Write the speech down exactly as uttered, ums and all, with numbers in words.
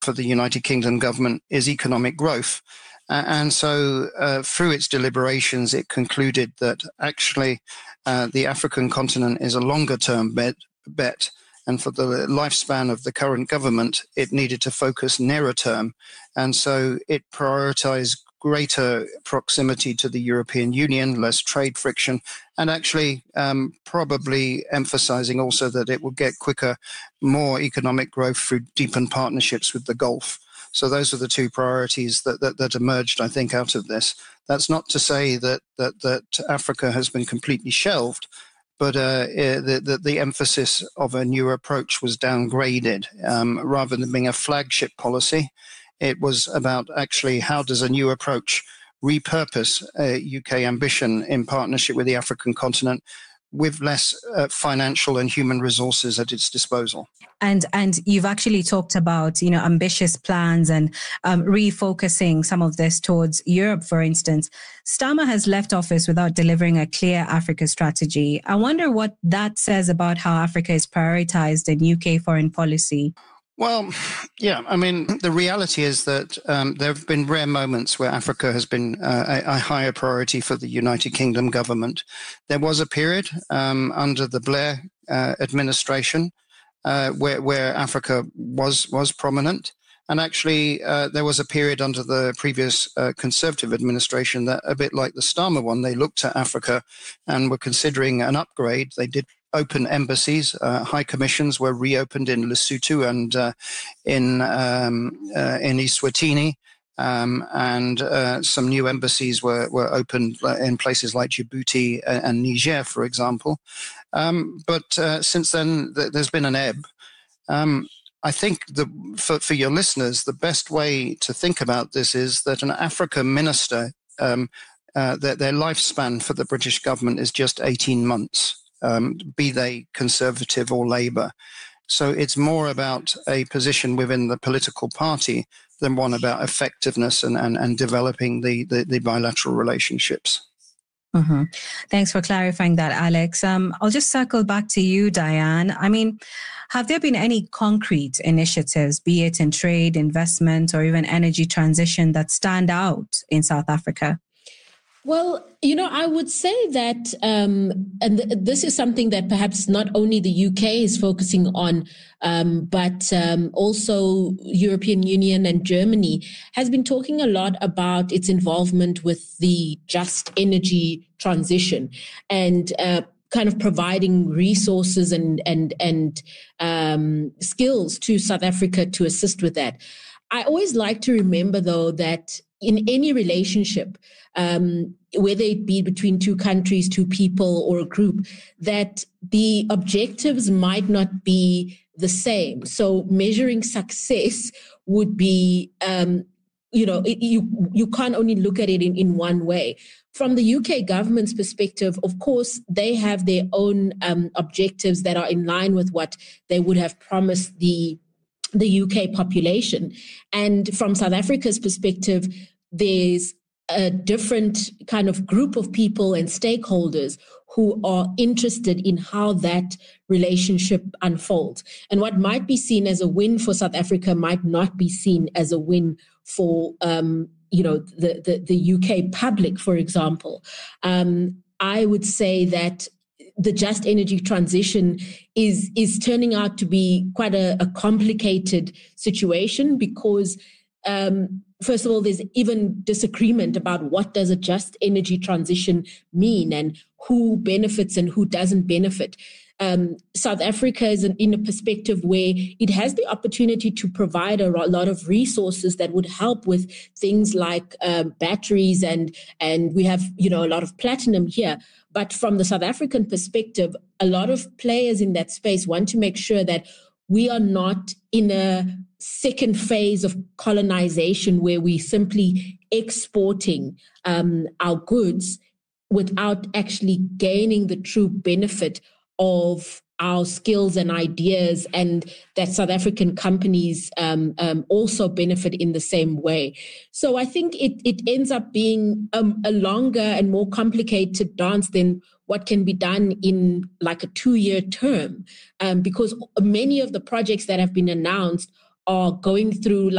for the United Kingdom government is economic growth. Uh, and so uh, through its deliberations, it concluded that actually uh, the African continent is a longer term bet, bet. And for the lifespan of the current government, it needed to focus nearer term. And so it prioritized greater proximity to the European Union, less trade friction, and actually um, probably emphasizing also that it will get quicker, more economic growth through deepened partnerships with the Gulf. So those are the two priorities that, that, that emerged, I think, out of this. That's not to say that that, that Africa has been completely shelved, but uh, the, the, the emphasis of a new approach was downgraded. Um, rather than being a flagship policy, it was about actually how does a new approach repurpose uh, U K ambition in partnership with the African continent with less uh, financial and human resources at its disposal. And and you've actually talked about, you know, ambitious plans and um, refocusing some of this towards Europe, for instance. Starmer has left office without delivering a clear Africa strategy. I wonder what that says about how Africa is prioritized in U K foreign policy. Well, yeah, I mean, the reality is that um, there have been rare moments where Africa has been uh, a, a higher priority for the United Kingdom government. There was a period um, under the Blair uh, administration uh, where, where Africa was, was prominent. And actually, uh, there was a period under the previous uh, Conservative administration that, a bit like the Starmer one, they looked at Africa and were considering an upgrade. They did open embassies. Uh, high commissions were reopened in Lesotho and uh, in um, uh, in Eswatini, um, and uh, some new embassies were were opened in places like Djibouti and Niger, for example. Um, but uh, since then, th- there's been an ebb. Um, I think the, for, for your listeners, the best way to think about this is that an Africa minister, um, uh, their, their lifespan for the British government is just eighteen months. Um, be they Conservative or Labour. So it's more about a position within the political party than one about effectiveness and, and, and developing the, the, the bilateral relationships. Mm-hmm. Thanks for clarifying that, Alex. Um, I'll just circle back to you, Diane. I mean, have there been any concrete initiatives, be it in trade, investment, or even energy transition, that stand out in South Africa? Well, you know, I would say that, um, and th- this is something that perhaps not only the U K is focusing on, um, but um, also European Union and Germany has been talking a lot about its involvement with the just energy transition and uh, kind of providing resources and and and um, skills to South Africa to assist with that. I always like to remember, though, that in any relationship, um, whether it be between two countries, two people, or a group, that the objectives might not be the same. So measuring success would be, um, you know, it, you you can't only look at it in, in one way. From the U K government's perspective, of course, they have their own um, objectives that are in line with what they would have promised the the U K population. And from South Africa's perspective, there's a different kind of group of people and stakeholders who are interested in how that relationship unfolds. And what might be seen as a win for South Africa might not be seen as a win for, um, you know, the, the, the U K public, for example. Um, I would say that the just energy transition is is turning out to be quite a, a complicated situation because, um, first of all, there's even disagreement about what does a just energy transition mean and who benefits and who doesn't benefit. Um, South Africa is in, in a perspective where it has the opportunity to provide a lot of resources that would help with things like uh, batteries and and we have, you know, a lot of platinum here. But from the South African perspective, a lot of players in that space want to make sure that we are not in a second phase of colonization where we simply exporting um, our goods without actually gaining the true benefit of our skills and ideas, and that South African companies um, um, also benefit in the same way. So I think it it ends up being um, a longer and more complicated dance than what can be done in like a two-year term, um, because many of the projects that have been announced are going through